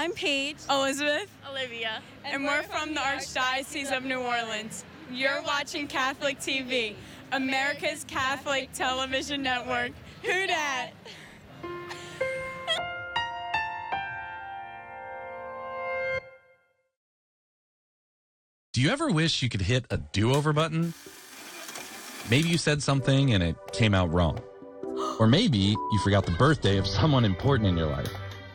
I'm Paige. Elizabeth. Olivia. And we're from the Archdiocese of New Orleans. You're watching Catholic TV, America's Catholic television network. Who dat? Do you ever wish you could hit a do-over button? Maybe you said something and it came out wrong. Or maybe you forgot the birthday of someone important in your life.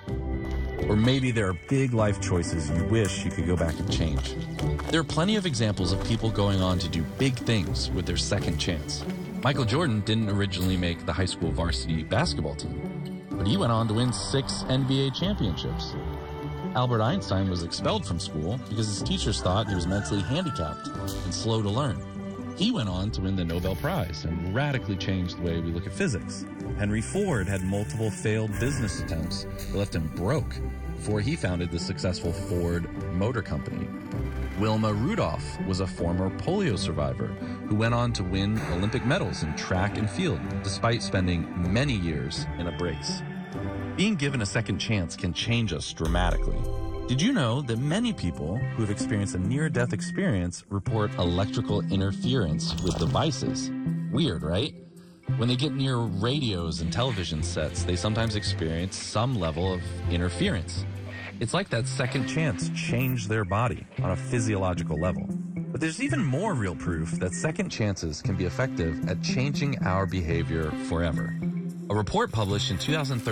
Or maybe there are big life choices you wish you could go back and change. There are plenty of examples of people going on to do big things with their second chance. Michael Jordan didn't originally make the high school varsity basketball team, but he went on to win 6 NBA championships. Albert Einstein was expelled from school because his teachers thought he was mentally handicapped and slow to learn. He went on to win the Nobel Prize and radically changed the way we look at physics. Henry Ford had multiple failed business attempts that left him broke before he founded the successful Ford Motor Company. Wilma Rudolph was a former polio survivor who went on to win Olympic medals in track and field despite spending many years in a brace. Being given a second chance can change us dramatically. Did you know that many people who have experienced a near-death experience report electrical interference with devices? Weird, right? When they get near radios and television sets, they sometimes experience some level of interference. It's like that second chance changed their body on a physiological level. But there's even more real proof that second chances can be effective at changing our behavior forever. A report published in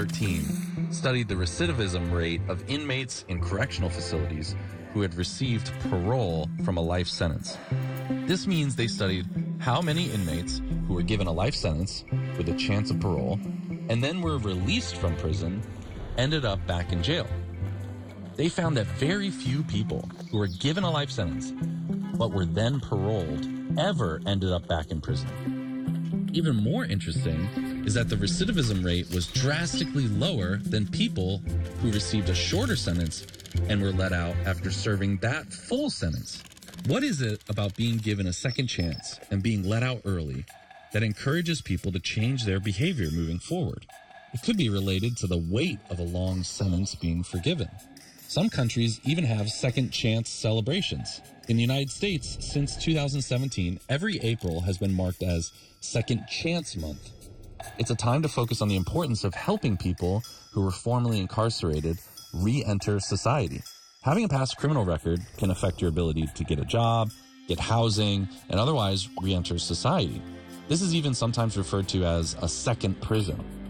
2013 studied the recidivism rate of inmates in correctional facilities who had received parole from a life sentence. This means they studied how many inmates who were given a life sentence with a chance of parole and then were released from prison ended up back in jail. They found that very few people who were given a life sentence but were then paroled ever ended up back in prison. Even more interesting is that the recidivism rate was drastically lower than people who received a shorter sentence and were let out after serving that full sentence. What is it about being given a second chance and being let out early that encourages people to change their behavior moving forward? It could be related to the weight of a long sentence being forgiven. Some countries even have second chance celebrations. In the United States, since 2017, every April has been marked as Second Chance Month. It's a time to focus on the importance of helping people who were formerly incarcerated re-enter society. Having a past criminal record can affect your ability to get a job, get housing, and otherwise re-enter society. This is even sometimes referred to as a second prison.